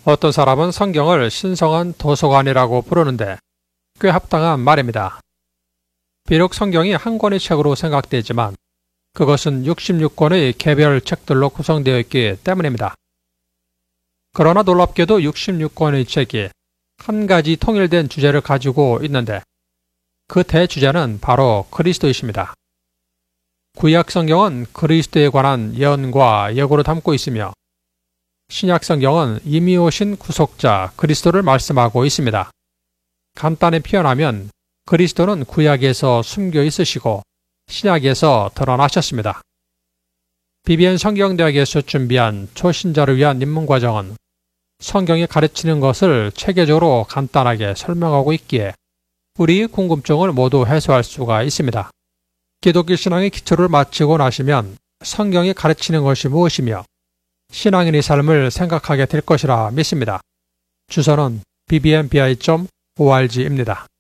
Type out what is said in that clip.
어떤 사람은 성경을 신성한 도서관이라고 부르는데 꽤 합당한 말입니다. 비록 성경이 한 권의 책으로 생각되지만 그것은 66권의 개별 책들로 구성되어 있기 때문입니다. 그러나 놀랍게도 66권의 책이 한 가지 통일된 주제를 가지고 있는데 그 대주제는 바로 그리스도이십니다. 구약 성경은 그리스도에 관한 예언과 예고를 담고 있으며 신약 성경은 이미 오신 구속자 그리스도를 말씀하고 있습니다. 간단히 표현하면 그리스도는 구약에서 숨겨 있으시고 신약에서 드러나셨습니다. BBN 성경대학에서 준비한 초신자를 위한 입문과정은 성경이 가르치는 것을 체계적으로 간단하게 설명하고 있기에 우리 궁금증을 모두 해소할 수가 있습니다. 기독교 신앙의 기초를 마치고 나시면 성경이 가르치는 것이 무엇이며 신앙인의 삶을 생각하게 될 것이라 믿습니다. 주소는 bbnbi.org입니다.